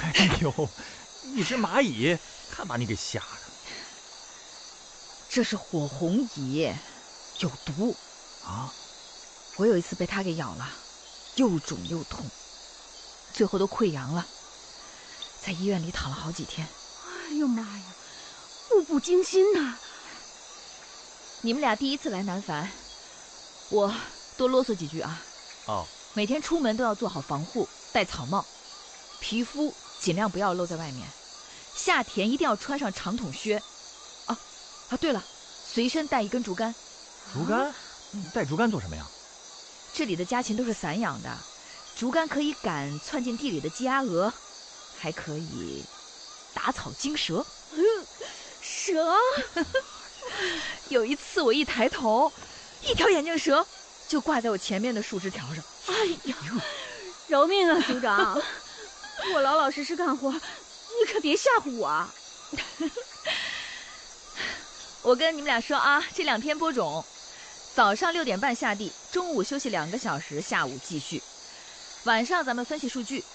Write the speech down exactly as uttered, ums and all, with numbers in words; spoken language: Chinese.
哎呦，一只蚂蚁，看把你给吓的。 这是火红蚁，有毒啊！ 我有一次被它给咬了，又肿又痛，最后都溃疡了，在医院里躺了好几天。 哎呦妈呀，步步惊心呐、啊！ 你们俩第一次来南凡，我多啰嗦几句啊。 哦， 每天出门都要做好防护，戴草帽，皮肤尽量不要露在外面，夏天一定要穿上长筒靴。哦，啊对了，随身带一根竹竿。 竹竿？你带竹竿做什么呀？ 这里的家禽都是散养的，竹竿可以赶窜进地里的鸡鸭鹅，还可以打草惊蛇。 嗯，蛇？ 有一次我一抬头，一条眼镜蛇就挂在我前面的树枝条上。 哎呀，饶命啊，组长！我老老实实干活，你可别吓唬我啊！ 我跟你们俩说啊，这两天播种，早上六点半下地，中午休息两个小时，下午继续。晚上咱们分析数据，